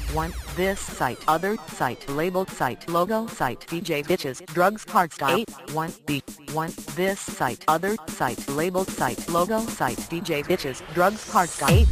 1 this site other site labeled site logo site DJ Bitches Drugs Hardstyle 1 B 1 this site other site labeled site logo site DJ Bitches Drugs Hardstyle